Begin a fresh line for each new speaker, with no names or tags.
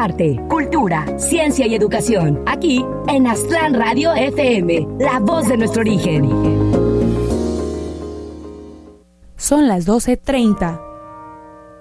arte, cultura, ciencia y educación. Aquí en Aztlán Radio FM, la voz de nuestro origen.
Son las 12:30.